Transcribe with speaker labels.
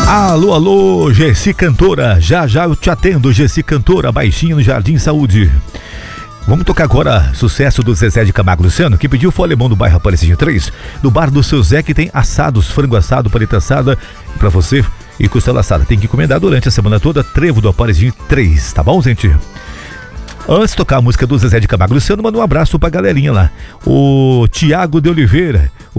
Speaker 1: Alô, alô, Gessi Cantora, já já eu te atendo, Gessi Cantora, baixinho no Jardim Saúde. Vamos tocar agora sucesso do Zezé de Camargo Luciano, que pediu foi o alemão do bairro Aparecidinho 3, do bar do seu Zé, que tem assados, frango assado, paleta assada pra você e costela assada. Tem que encomendar durante a semana toda, Trevo do Aparecidinho 3, tá bom, gente? Antes de tocar a música do Zezé de Camargo Luciano, manda um abraço pra galerinha lá. O Tiago de Oliveira,